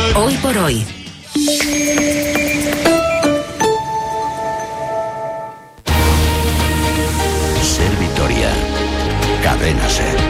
Hoy por hoy. Ser Vitoria. Cadena Ser.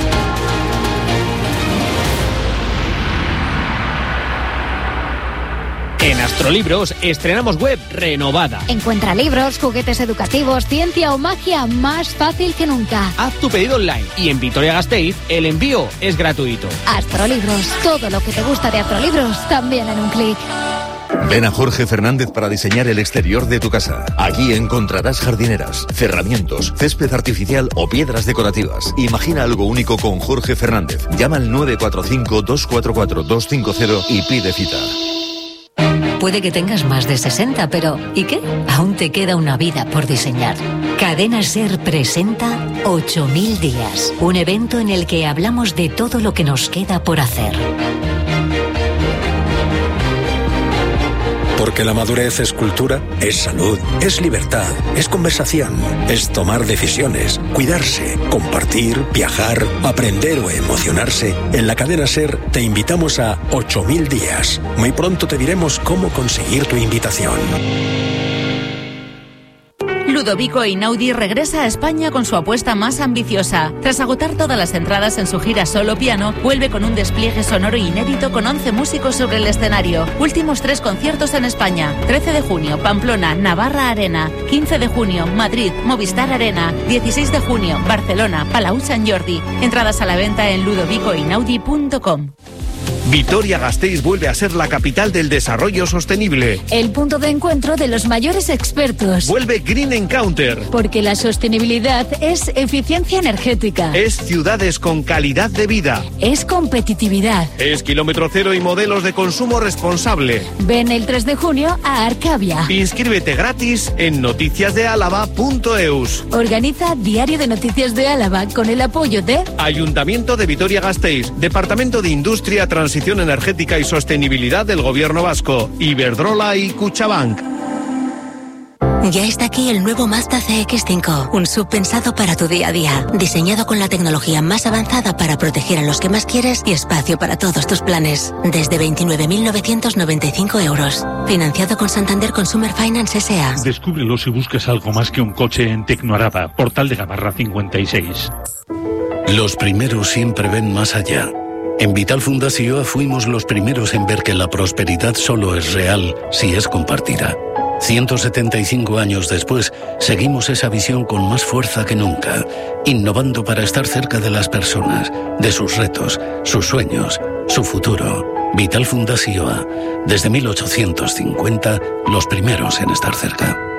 En Astrolibros estrenamos web renovada. Encuentra libros, juguetes educativos, ciencia o magia más fácil que nunca. Haz tu pedido online y en Vitoria-Gasteiz el envío es gratuito. Astrolibros, todo lo que te gusta de Astrolibros, también en un clic. Ven a Jorge Fernández para diseñar el exterior de tu casa. Aquí encontrarás jardineras, cerramientos, césped artificial o piedras decorativas. Imagina algo único con Jorge Fernández. Llama al 945-244-250 y pide cita. Puede que tengas más de 60, pero ¿y qué? Aún te queda una vida por diseñar. Cadena Ser presenta 8000 días, un evento en el que hablamos de todo lo que nos queda por hacer. Porque la madurez es cultura, es salud, es libertad, es conversación, es tomar decisiones, cuidarse, compartir, viajar, aprender o emocionarse. En la Cadena Ser te invitamos a 8000 días. Muy pronto te diremos cómo conseguir tu invitación. Ludovico Einaudi regresa a España con su apuesta más ambiciosa. Tras agotar todas las entradas en su gira solo piano, vuelve con un despliegue sonoro inédito con 11 músicos sobre el escenario. Últimos 3 conciertos en España: 13 de junio, Pamplona, Navarra Arena; 15 de junio, Madrid, Movistar Arena; 16 de junio, Barcelona, Palau Sant Jordi. Entradas a la venta en ludovicoeinaudi.com. Vitoria-Gasteiz vuelve a ser la capital del desarrollo sostenible. El punto de encuentro de los mayores expertos. Vuelve Green Encounter. Porque la sostenibilidad es eficiencia energética. Es ciudades con calidad de vida. Es competitividad. Es kilómetro cero y modelos de consumo responsable. Ven el 3 de junio a Arcavia. Inscríbete gratis en noticiasdeálava.eus. Organiza Diario de Noticias de Álava con el apoyo de Ayuntamiento de Vitoria-Gasteiz, Departamento de Industria, Transición Energética y Sostenibilidad del Gobierno Vasco, Iberdrola y Cuchabank. Ya está aquí el nuevo Mazda CX-5, un SUV pensado para tu día a día, diseñado con la tecnología más avanzada para proteger a los que más quieres y espacio para todos tus planes. Desde 29.995 euros. Financiado con Santander Consumer Finance S.A. Descúbrelo si buscas algo más que un coche en Tecnoaraba, Portal de Gamarra 56. Los primeros siempre ven más allá. En Vital Fundació fuimos los primeros en ver que la prosperidad solo es real si es compartida. 175 años después, seguimos esa visión con más fuerza que nunca, innovando para estar cerca de las personas, de sus retos, sus sueños, su futuro. Vital Fundació, desde 1850, los primeros en estar cerca.